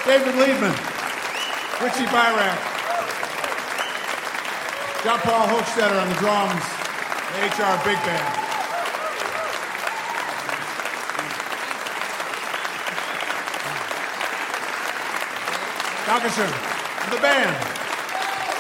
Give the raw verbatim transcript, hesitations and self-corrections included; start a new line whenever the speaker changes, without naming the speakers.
David Liebman, Richie Byrack, John Paul Hochstetter on the drums, the H R Big Band. Dankeschön. The band.